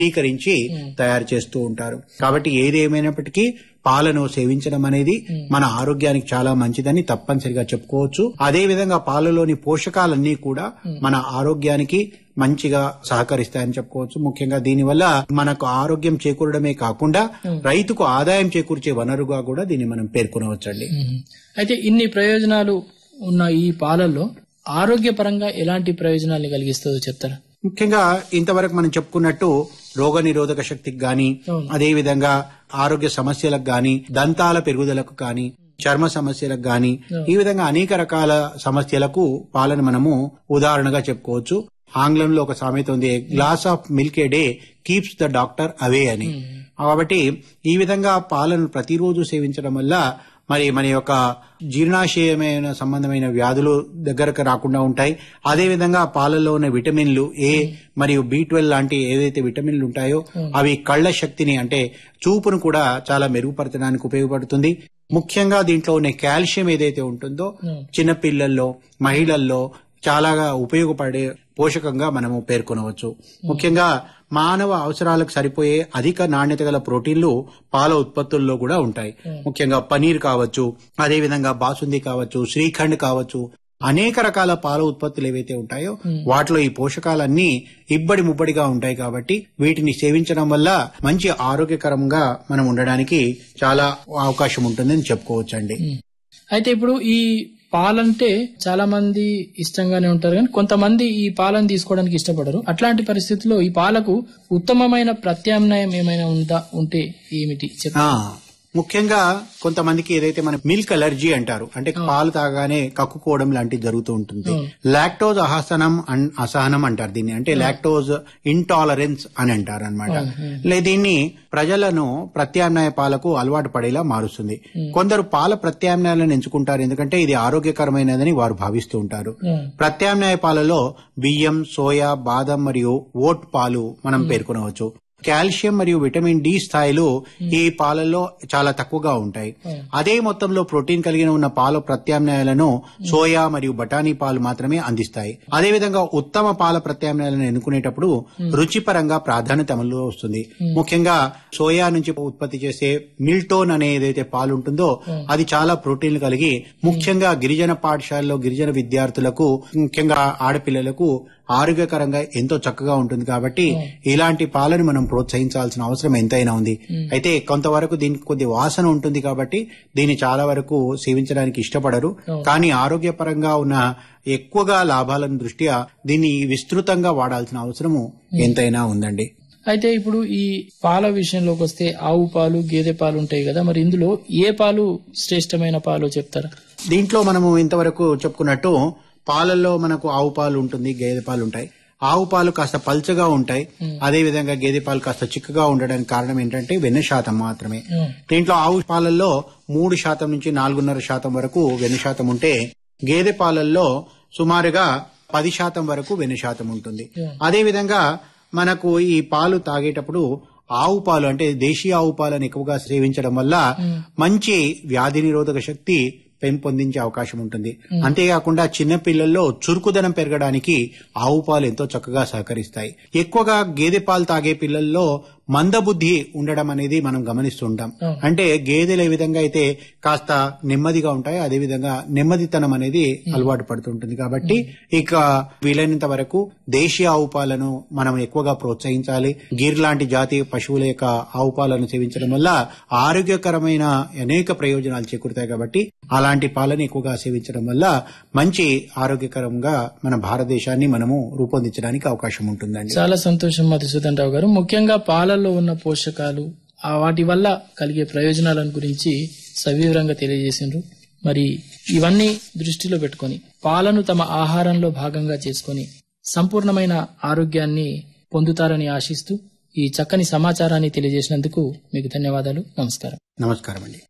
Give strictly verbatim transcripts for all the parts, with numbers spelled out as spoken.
స్వీకరించి తయారు చేస్తూ ఉంటారు. కాబట్టి ఏది ఏమైనప్పటికీ పాలను సేవించడం అనేది మన ఆరోగ్యానికి చాలా మంచిదని తప్పనిసరిగా చెప్పుకోవచ్చు. అదే విధంగా పాలలోని పోషకాలన్నీ కూడా మన ఆరోగ్యానికి మంచిగా సహకరిస్తాయని చెప్పుకోవచ్చు. ముఖ్యంగా దీనివల్ల మనకు ఆరోగ్యం చేకూరడమే కాకుండా రైతుకు ఆదాయం చేకూర్చే వనరుగా కూడా దీన్ని మనం పేర్కొనవచ్చండి. అయితే ఇన్ని ప్రయోజనాలు ఉన్న ఈ పాలల్లో ఆరోగ్యపరంగా ఎలాంటి ప్రయోజనాలు కలిగిస్తుందో చెప్తారా? ముఖ్యంగా ఇంతవరకు మనం చెప్పుకున్నట్టు రోగ నిరోధక శక్తికి గాని, అదే విధంగా ఆరోగ్య సమస్యలకు గాని, దంతాల పెరుగుదలకు గాని, చర్మ సమస్యలకు గాని, ఈ విధంగా అనేక రకాల సమస్యలకు పాలను మనము ఉదాహరణగా చెప్పుకోవచ్చు. ఆంగ్లంలో ఒక సామెత ఉంది, glass of milk A day keeps the doctor away అని. కాబట్టి ఈ విధంగా పాలను ప్రతిరోజు సేవించడం వల్ల మరి మన యొక్క జీర్ణాశయమైన సంబంధమైన వ్యాధులు దగ్గరకు రాకుండా ఉంటాయి. అదేవిధంగా పాలల్లో ఉన్న విటమిన్లు ఏ మరియు బి ట్వెల్వ్ లాంటి ఏదైతే విటమిన్లు ఉంటాయో అవి కళ్ల శక్తిని అంటే చూపును కూడా చాలా మెరుగుపరచడానికి ఉపయోగపడుతుంది. ముఖ్యంగా దీంట్లో ఉన్న కాల్షియం ఏదైతే ఉంటుందో చిన్నపిల్లల్లో, మహిళల్లో చాలా ఉపయోగపడే పోషకంగా మనము పేర్కొనవచ్చు. ముఖ్యంగా మానవ అవసరాలకు సరిపోయే అధిక నాణ్యత గల ప్రోటీన్లు పాల ఉత్పత్తుల్లో కూడా ఉంటాయి. ముఖ్యంగా పనీర్ కావచ్చు, అదేవిధంగా బాసుంది కావచ్చు, శ్రీఖండ్ కావచ్చు, అనేక రకాల పాల ఉత్పత్తులు ఏవైతే ఉంటాయో వాటిలో ఈ పోషకాలన్నీ ఇబ్బడి ముబ్బడిగా ఉంటాయి. కాబట్టి వీటిని సేవించడం వల్ల మంచి ఆరోగ్యకరంగా మనం ఉండడానికి చాలా అవకాశం ఉంటుందని చెప్పుకోవచ్చండి. అయితే ఇప్పుడు ఈ పాలంటే చాలా మంది ఇష్టంగానే ఉంటారు, కానీ కొంతమంది ఈ పాలను తీసుకోవడానికి ఇష్టపడరు. అట్లాంటి పరిస్థితుల్లో ఈ పాలకు ఉత్తమమైన ప్రత్యామ్నాయం ఏమైనా ఉందా, ఉంటే ఏమిటి చెప్పండి? ముఖ్యంగా కొంతమందికి ఏదైతే మన మిల్క్ అలర్జీ అంటారు, అంటే పాలు తాగానే కక్కుకోవడం లాంటివి జరుగుతూ ఉంటుంది. లాక్టోజ్ అసహనం అసహనం అంటారు దీన్ని, అంటే లాక్టోజ్ ఇంటాలరెన్స్ అని అంటారు అనమాట. దీన్ని ప్రజలను ప్రత్యామ్నాయ పాలకు అలవాటు పడేలా మారుస్తుంది. కొందరు పాల ప్రత్యామ్నాయాలను ఎంచుకుంటారు ఎందుకంటే ఇది ఆరోగ్యకరమైనదని వారు భావిస్తూ ఉంటారు. ప్రత్యామ్నాయ పాలలో బియ్యం, సోయా, బాదం మరియు ఓట్ పాలు మనం పేర్కొనవచ్చు. కాల్షియం మరియు విటమిన్ డి స్థాయిలు ఈ పాలల్లో చాలా తక్కువగా ఉంటాయి. అదే మొత్తంలో ప్రోటీన్ కలిగిన ఉన్న పాల ప్రత్యామ్నాయాలను సోయా మరియు బఠానీ పాలు మాత్రమే అందిస్తాయి. అదేవిధంగా ఉత్తమ పాల ప్రత్యామ్నాయాలను ఎన్నుకునేటప్పుడు రుచిపరంగా ప్రాధాన్యత అమలులో వస్తుంది. ముఖ్యంగా సోయా నుంచి ఉత్పత్తి చేసే మిల్టోన్ అనే ఏదైతే పాలు ఉంటుందో అది చాలా ప్రోటీన్లు కలిగి ముఖ్యంగా గిరిజన పాఠశాలలో గిరిజన విద్యార్థులకు, ముఖ్యంగా ఆడపిల్లలకు ఆరోగ్యకరంగా ఎంతో చక్కగా ఉంటుంది. కాబట్టి ఇలాంటి పాలను మనం ప్రోత్సహించాల్సిన అవసరం ఎంతైనా ఉంది. అయితే కొంతవరకు దీనికి కొద్ది వాసన ఉంటుంది కాబట్టి దీన్ని చాలా వరకు సేవించడానికి ఇష్టపడరు. కానీ ఆరోగ్యపరంగా ఉన్న ఎక్కువగా లాభాలను దృష్ట్యా దీన్ని విస్తృతంగా వాడాల్సిన అవసరము ఎంతైనా ఉందండి. అయితే ఇప్పుడు ఈ పాల విషయంలోకి వస్తే ఆవు పాలు, గేదె పాలు ఉంటాయి కదా, మరి ఇందులో ఏ పాలు శ్రేష్టమైన పాలు చెప్తారా? దీంట్లో మనము ఇంతవరకు చెప్పుకున్నట్టు పాలల్లో మనకు ఆవు పాలు ఉంటుంది, గేదె పాలు ఉంటాయి. ఆవు పాలు కాస్త పల్చగా ఉంటాయి, అదే విధంగా గేదె పాలు కాస్త చిక్కగా ఉండడానికి కారణం ఏంటంటే వెన్న శాతం మాత్రమే. దీంట్లో ఆవు పాలల్లో మూడు శాతం నుంచి నాలుగున్నర శాతం వరకు వెన్న శాతం ఉంటే గేదె పాలల్లో సుమారుగా పది శాతం వరకు వెన్న శాతం ఉంటుంది. అదే విధంగా మనకు ఈ పాలు తాగేటప్పుడు ఆవు పాలు అంటే దేశీయ ఆవు పాలను ఎక్కువగా సేవించడం వల్ల మంచి వ్యాధి నిరోధక శక్తి పెంపొందించే అవకాశం ఉంటుంది. అంతేకాకుండా చిన్న పిల్లల్లో చురుకుదనం పెరగడానికి ఆవు పాలు ఎంతో చక్కగా సహకరిస్తాయి. ఎక్కువగా గేదె పాలు తాగే పిల్లల్లో మందబుద్ధి ఉండడం అనేది మనం గమనిస్తుంటాం. అంటే గేదెలు ఏ విధంగా అయితే కాస్త నెమ్మదిగా ఉంటాయో అదే విధంగా నెమ్మదితనం అనేది అలవాటు పడుతుంటుంది. కాబట్టి ఇక వీలైనంత వరకు దేశీయ ఆవు పాలను మనం ఎక్కువగా ప్రోత్సహించాలి. గిర్ లాంటి జాతీయ పశువుల యొక్క ఆవు పాలను సేవించడం వల్ల ఆరోగ్యకరమైన అనేక ప్రయోజనాలు చేకూరుతాయి. కాబట్టి అలాంటి పాలను ఎక్కువగా సేవించడం వల్ల మంచి ఆరోగ్యకరంగా మన భారతదేశాన్ని మనము రూపొందించడానికి అవకాశం ఉంటుందండి. చాలా సంతోషం మధుసూదన్ రావు గారు. ముఖ్యంగా పాలల్లో ఉన్న పోషకాలు, వాటి వల్ల కలిగే ప్రయోజనాలను గురించి సవివరంగా తెలియజేసిండ్రు. మరి ఇవన్నీ దృష్టిలో పెట్టుకుని పాలను తమ ఆహారంలో భాగంగా చేసుకుని సంపూర్ణమైన ఆరోగ్యాన్ని పొందుతారని ఆశిస్తూ ఈ చక్కని సమాచారాన్ని తెలియజేసినందుకు మీకు ధన్యవాదాలు. నమస్కారం. నమస్కారం అండి.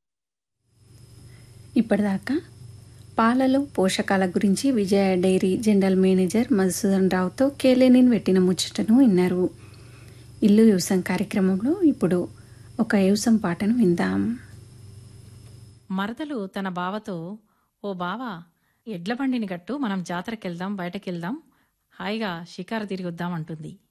ఇప్పటిదాకా పాలలో పోషకాల గురించి విజయ డైరీ జనరల్ మేనేజర్ మధుసూదన్ రావుతో కేలేనిన్ పెట్టిన ముచ్చటను విన్నారు. ఇల్లు వ్యవసాయం కార్యక్రమంలో ఇప్పుడు ఒక వ్యవసాయం పాటను విందాం. మరదలు తన బావతో, ఓ బావా, ఎడ్ల బండిని గట్టు, మనం జాతరకెళ్దాం, బయటకెళ్దాం, హాయిగా షికారు తిరిగొద్దాం అంటుంది.